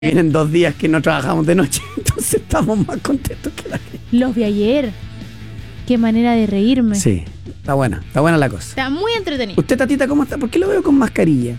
Vienen 2 días que no trabajamos de noche, entonces estamos más contentos que la gente. Los vi ayer. Qué manera de reírme. Sí, está buena la cosa. Está muy entretenido. ¿Usted, Tatita, cómo está? ¿Por qué lo veo con mascarilla?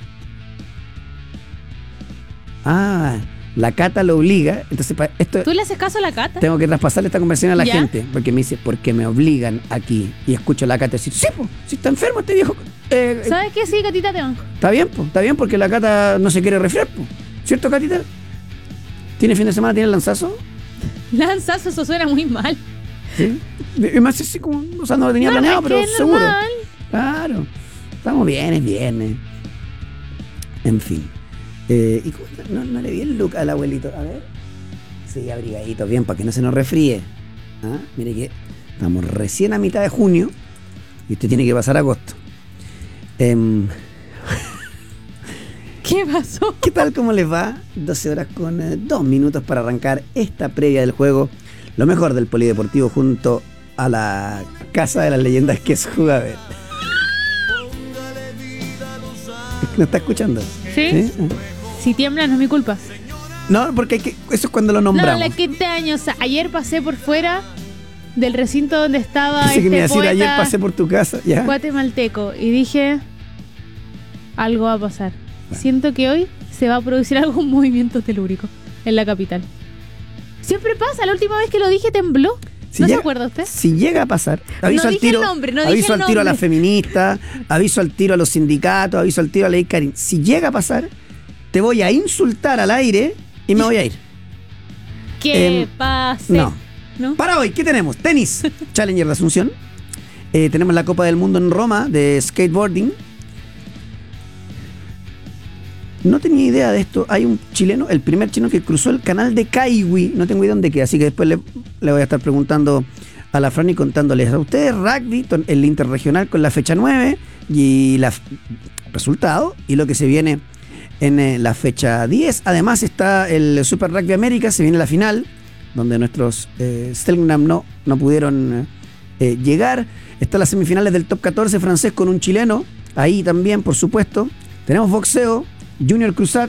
Ah, la Cata lo obliga. Entonces, esto ¿Tú le haces caso a la Cata? tengo que traspasarle esta conversación a la ¿Ya? gente, porque me dice, porque me obligan aquí. Y escucho a la Cata decir, sí, po, si está enfermo este viejo. ¿Sabes qué? Sí, Catita, te banco. Está bien, porque la Cata no se quiere resfriar, po. ¿Cierto, Catita? ¿Tiene fin de semana? ¿Tiene el lanzazo? Lanzazo, eso suena muy mal. Sí. Y más así como, o sea, no lo tenía planeado, es pero que es seguro. normal. Claro. Estamos bien, es viernes. En fin. ¿Y cómo está? No le vi el look al abuelito. A ver. Sí, abrigadito, bien, para que no se nos resfríe. ¿Ah? Mire que estamos recién a mitad de junio y usted tiene que pasar agosto. ¿Qué pasó? ¿Qué tal? ¿Cómo les va? 12 horas con 2 minutos para arrancar esta previa del juego. Lo mejor del polideportivo junto a la Casa de las Leyendas, que es Jugabet. ¿No está escuchando? ¿Sí? Si tiembla no es mi culpa. No, porque eso es cuando lo nombramos. No, la que te años. O sea, ayer pasé por fuera del recinto donde estaba Dice que me iba a decir, poeta ayer pasé por tu casa. ¿Ya? guatemalteco y dije, algo va a pasar. Siento que hoy se va a producir algún movimiento telúrico en la capital. Siempre pasa, la última vez que lo dije tembló. ¿No se acuerda usted? Si llega a pasar, aviso No al dije tiro, el nombre, no aviso dije el al tiro a la nombre. feminista, aviso al tiro a los sindicatos, aviso al tiro a la ley Karin. Si llega a pasar, te voy a insultar al aire y me voy a ir. ¿Qué pase? No. Para hoy, ¿qué tenemos? Tenis, Challenger de Asunción. Tenemos la Copa del Mundo en Roma de skateboarding. No tenía idea de esto. Hay un chileno, el primer chileno que cruzó el canal de Caigüe. No tengo idea dónde queda, así que después le voy a estar preguntando a la Fran y contándoles a ustedes rugby, el interregional con la fecha 9 y el resultado y lo que se viene en la fecha 10. Además está el Super Rugby América, se viene la final, donde nuestros Selknam no pudieron llegar. Están las semifinales del Top 14 francés con un chileno, ahí también, por supuesto. Tenemos boxeo, Junior Cruzat,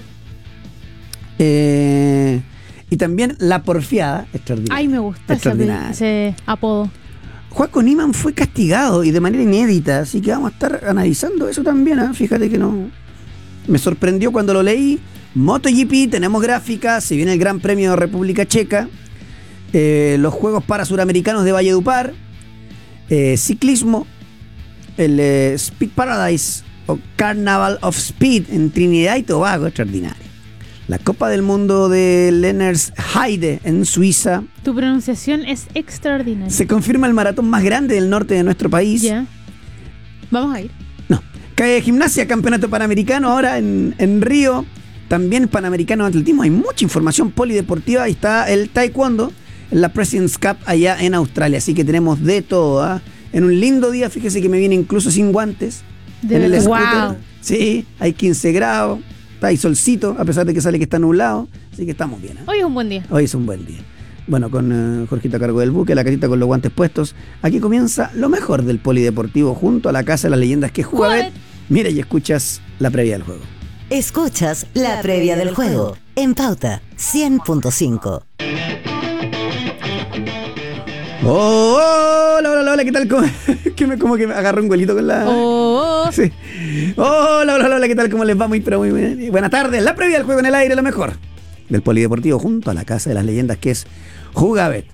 y también La Porfiada, extraordinaria. Ay, me gusta ese apodo. Joaco Niman fue castigado y de manera inédita, así que vamos a estar analizando eso también, ¿eh? Fíjate que no... Me sorprendió cuando lo leí. MotoGP, tenemos gráfica, se viene el Gran Premio de República Checa, los Juegos para Suramericanos de Valledupar, ciclismo, el Speed Paradise o Carnival of Speed en Trinidad y Tobago, extraordinario. La Copa del Mundo de Lenners-Heide en Suiza. Tu pronunciación es extraordinaria. Se confirma el maratón más grande del norte de nuestro país. Ya. Vamos a ir. No. Gimnasia, campeonato panamericano ahora en Río. También panamericano de atletismo. Hay mucha información polideportiva. Ahí está el taekwondo en la President's Cup allá en Australia. Así que tenemos de todo, ¿eh? En un lindo día, fíjese que me viene incluso sin guantes. En el scooter. Wow. Sí, hay 15 grados. Está ahí solcito, a pesar de que sale que está nublado. Así que estamos bien, ¿eh? Hoy es un buen día. Hoy es un buen día. Bueno, con Jorgito a cargo del buque, la Catita con los guantes puestos. Aquí comienza lo mejor del polideportivo junto a la Casa de las Leyendas, que es Jugabet. Mira y escuchas la previa del juego. Escuchas la previa del juego en Pauta 100.5. Hola, ¿qué tal? Como que me agarró un vuelito con la... Sí. Hola, ¿qué tal? ¿Cómo les va? Muy bien. Buenas tardes, la previa del juego en el aire, lo mejor del polideportivo junto a la Casa de las Leyendas, que es Jugabet.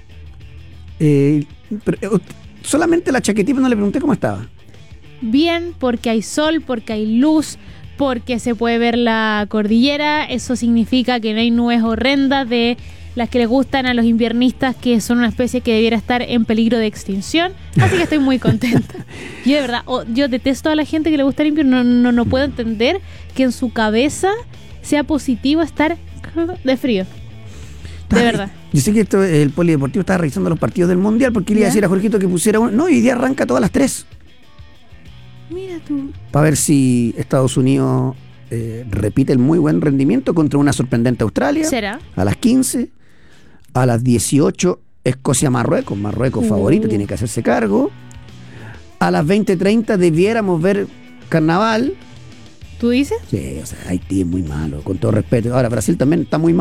Solamente la chaquetita, no le pregunté cómo estaba. Bien, porque hay sol, porque hay luz, porque se puede ver la cordillera. Eso significa que no hay nubes horrendas de las que les gustan a los inviernistas, que son una especie que debiera estar en peligro de extinción. Así que estoy muy contenta. Yo de verdad, yo detesto a la gente que le gusta el invierno. No puedo entender que en su cabeza sea positivo estar de frío. De verdad. Yo sé que el polideportivo estaba revisando los partidos del Mundial porque le iba a decir a Jorgito que pusiera uno. No, hoy día arranca todas las 3. Mira tú. Para ver si Estados Unidos repite el muy buen rendimiento contra una sorprendente Australia. ¿Será? A las 15. A las 18, Escocia-Marruecos. Marruecos favorito, tiene que hacerse cargo. A las 20:30 debiéramos ver carnaval. ¿Tú dices? Sí, o sea, Haití es muy malo, con todo respeto. Ahora, Brasil también está muy malo.